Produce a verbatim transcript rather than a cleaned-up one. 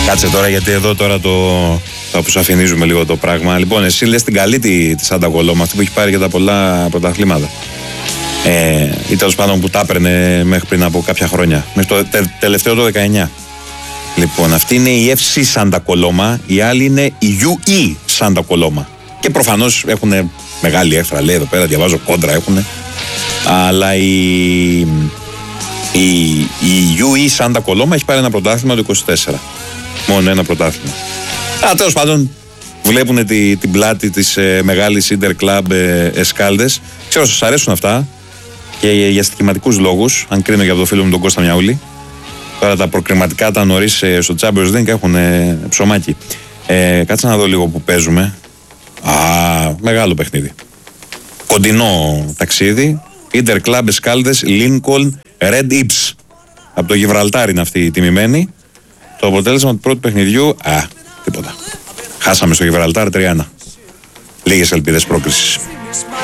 Κάτσε τώρα, γιατί εδώ τώρα το θα αποσαφηνίζουμε λίγο το πράγμα. Λοιπόν, εσύ λες την καλή τη, τη Σάντα Κολόμα, αυτή που έχει πάρει για τα πολλά πρωταθλήματα. Ε, ή τέλος πάντων που τα έπαιρνε μέχρι πριν από κάποια χρόνια. Μέχρι το τε, τελευταίο το δεκαεννιά. Λοιπόν, αυτή είναι η εφ σι Σάντα Κολόμα, η άλλη είναι η γιου ι Σάντα Κολόμα. Και προφανώς έχουν μεγάλη έξτρα, λέει εδώ πέρα, διαβάζω κόντρα έχουν. Αλλά η, η, η γιου ι Σάντα Κολόμα έχει πάρει ένα πρωτάθλημα το είκοσι τέσσερα. Μόνο ένα πρωτάθλημα. Α, τέλος πάντων, βλέπουν τη, την πλάτη της ε, μεγάλης Inter Club ε, Εσκάλδες. Ξέρω, σας αρέσουν αυτά και για στοιχηματικούς λόγους, αν κρίνω για το φίλο μου τον Κώστα Μιαούλη. Τώρα τα προκριματικά τα νωρίς ε, στο Champions League έχουν ε, ψωμάκι. Ε, κάτσε να δω λίγο που παίζουμε. Α, μεγάλο παιχνίδι. Κοντινό ταξίδι. Inter Club Εσκάλδες, Lincoln, Red Ips. Από το Γιβραλτάρ είναι αυτή η τιμημένη. Το αποτέλεσμα του πρώτου παιχνιδιού, α, τίποτα. Χάσαμε στο Γιβραλτάρ τρία ένα. Λίγες ελπίδες πρόκρισης.